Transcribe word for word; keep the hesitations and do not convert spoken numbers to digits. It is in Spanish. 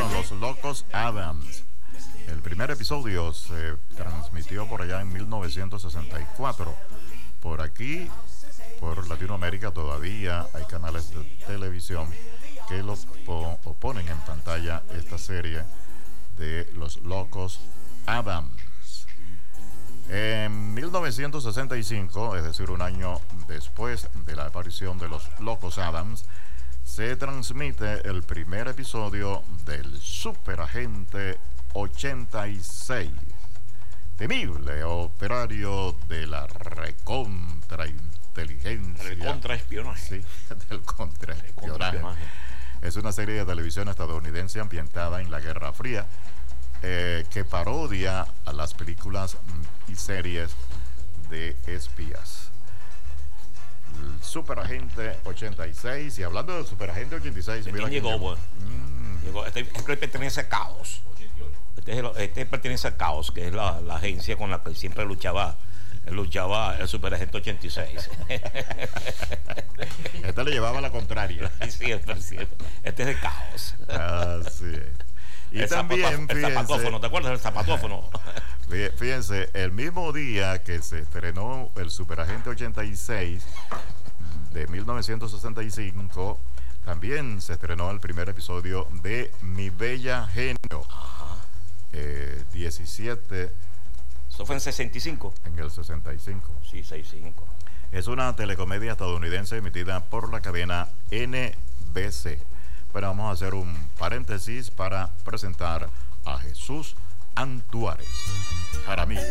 fueron Los Locos Adams. El primer episodio se transmitió por allá en mil novecientos sesenta y cuatro. Por aquí, por Latinoamérica, todavía hay canales de televisión que lo po- ponen en pantalla esta serie de Los Locos Adams. En mil novecientos sesenta y cinco, es decir, un año después de la aparición de Los Locos Adams, se transmite el primer episodio del Superagente ochenta y seis, temible operario de la recontrainteligencia. El contraespionaje. Sí, del contraespionaje. Es una serie de televisión estadounidense ambientada en la Guerra Fría, eh, que parodia a las películas y series de espías. El Superagente ochenta y seis, y hablando del Superagente ochenta y seis, ¿Quién llegó, bueno? Mm. llegó? Este, este pertenece a Caos. Este, es el, este pertenece a Caos, que es la, la agencia con la que siempre luchaba luchaba el Superagente ochenta y seis. Este le llevaba la contraria. Siempre, siempre. Este es de Caos. Así es. Y el también, zapatófono, fíjense, el zapatófono, ¿te acuerdas del zapatófono? Fíjense, el mismo día que se estrenó el Superagente ochenta y seis de mil novecientos sesenta y cinco, también se estrenó el primer episodio de Mi Bella Genio. Ajá. Eh, diecisiete. Eso fue en sesenta y cinco. En el sesenta y cinco. Sí, sesenta y cinco. Es una telecomedia estadounidense emitida por la cadena N B C. Pero vamos a hacer un paréntesis para presentar a Jesús Antuárez. Jaramillo.